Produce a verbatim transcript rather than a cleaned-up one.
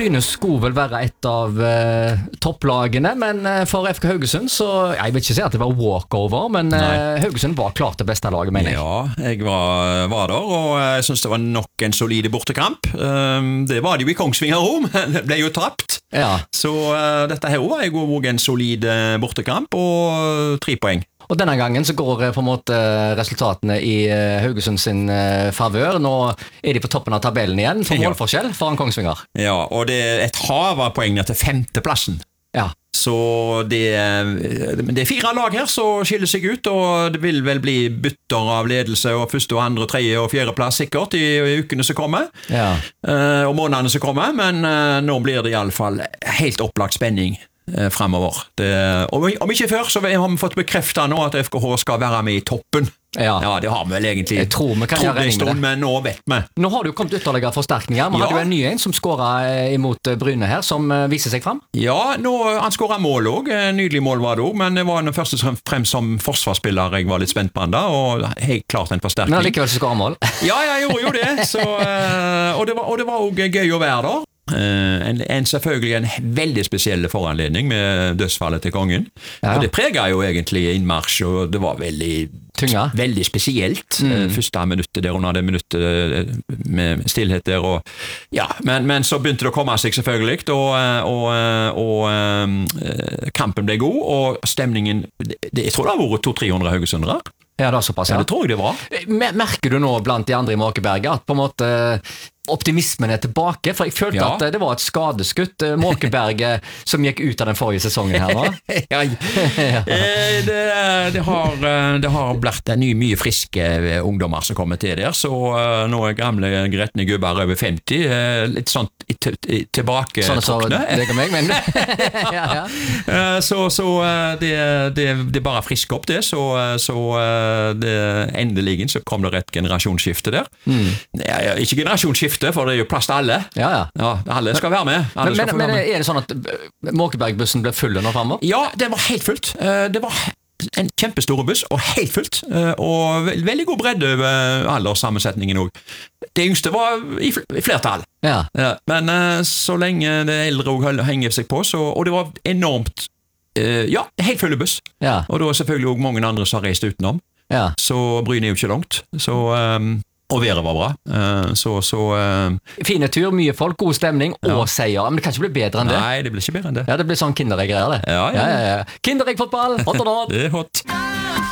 Bryne skulle vel være et av uh, topplagene, men uh, for F K Haugesund så, jeg vil ikke si at det var walkover, men uh, Haugesund var klart det beste laget, mener jeg. Ja, jeg var, var der, og jeg synes det var nok en solide bortekamp. Um, det var det jo i Kongsvinger Rom, men det ble jo tapt. Ja. Så uh, dette her var jo også en solid uh, bortekamp, og tre poeng. Og denne gangen så går på en måte resultatene i Haugesund sin favør. Nå er de på toppen av tabellen igjen, for målforskjell foran Kongsvinger. Ja, og det er et hav av poengene til femteplassen. Ja. Så det, det er fire lag her som skiller seg ut, og det vil vel bli bytter av ledelse og første og andre, tredje og fjerde plass sikkert i, i ukene som kommer, ja. uh, og månedene som kommer, men uh, nå blir det i alle fall helt opplagt spenning fremover. Det, om, om ikke før, så har vi fått bekreftet nå at F K H skal være med i toppen. Ja, ja det har vi vel egentlig. Jeg tror vi kan gjøre det. Stund, men nå vet vi. Nå har det jo kommet ytterligere forsterkninger. Vi ja. hadde jo en ny en som skåret imot Bryne her, som viser seg frem. Ja, nå, han skåret mål også. Nydelig mål var det også, men det var den første fremst som forsvarsspiller jeg var litt spent på han da, og helt klart en forsterkning. Men allikevel så skåret mål. ja, jeg gjorde jo det. Så, og det var, og det var også gøy å være der. Uh, en, en selvfølgelig en veldig spesiell foranledning med dødsfallet til kongen, ja. og det preget jo egentlig innmarsj, og det var veldig Tunga. veldig spesielt. Mm. Uh, første minuttet der, under det minuttet med stillhet der, og, ja, men, men så begynte det å komme seg selvfølgelig, og, og, og uh, kampen ble god, og stemningen, det, jeg tror det har vært to-tre hundre haugesundere. Ja, det er såpass, ja. ja. Det tror jeg det var. Merker du nå blant de andre i Måkeberget at på en måte optimismen er tilbake? For jeg følte ja. at det var et skadeskutt Måkeberget som gikk ut av den forrige sesongen her nå. ja, ja. Det, det, har, det har blitt ny, mye friske ungdommer som kommer til der, så nå er gamle gretne gubber over femti, litt sånn tilbake sånn så det kan meg, men ja, ja. Så, så det, det, det bare frisker opp det, så, så det, endelig så kom det et generasjonsskifte der. Mm. Ja, ikke generasjonsskifte, for det er jo plass til alle. Ja, ja. Ja, alle skal være med. Men, men, være men med. Er det sånn at Måkebergbussen ble full nå fremover? Ja, det var helt fullt. Det var en kjempestor buss, og helt fullt, og veldig god bredde over alderssammensetningen også. Det yngste var i flertall. Ja. Ja, men så lenge det eldre også henger seg på, så, og det var enormt, ja, helt full buss. Ja. Og det var selvfølgelig også mange andre som har reist utenom. Ja. Så Bryne er jo ikke langt, så, um, og været var bra. Uh, så, så, um, Fine tur, mye folk, god stemning og ja. seier, men det kan ikke bli bedre enn det. Nei, det blir ikke bedre enn det. Ja, det blir sånn kinderegg-greier det. Ja, ja. ja, ja, ja. Kinderegg-fotball, hot or not? Det er hot.